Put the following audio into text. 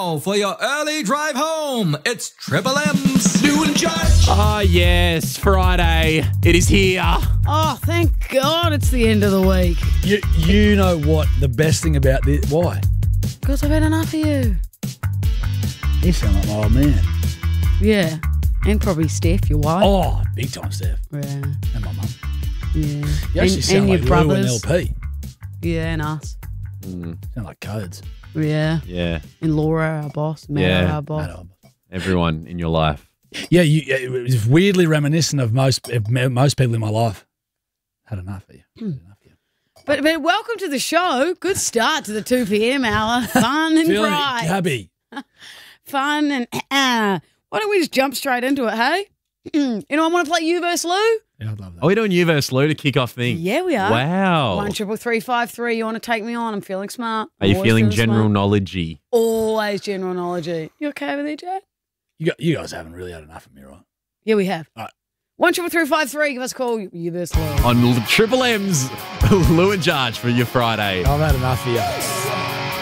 now for your early drive home. It's Triple M's Lou and Judge. Oh, yes, Friday. It is here. Oh, thank God it's the end of the week. You know what the best thing about this? Why? Because I've had enough of you. You sound like my old man. Yeah. And probably Steph, your wife. Oh, big time, Steph. Yeah. And my mum. Yeah. You actually sound like your Lou and brothers. LP. Yeah, and us. Sound like codes. Yeah. Yeah, And Laura, our boss. Matt, Yeah. our boss. everyone in your life. Yeah, it was weirdly reminiscent of most people in my life. Had enough of you. Had enough of you. But welcome to the show. Good start to the 2 p.m. hour. Fun and Feeling bright. Gabby. Fun and why don't we just jump straight into it, hey? Anyone want to play you versus Lou? Yeah, I'd love that. Are we doing you versus Lou to kick off things? Yeah, we are. Wow. 1-333-553. You want to take me on? I'm feeling smart. Are you Always feeling smart. general knowledge-y? Always general knowledge. You okay with it, Jack? You guys haven't really had enough of me, right? Yeah, we have. All right. 1-333-553. Give us a call. You versus Lou. On Triple M's Lou and Judge for your Friday. I've had enough of you.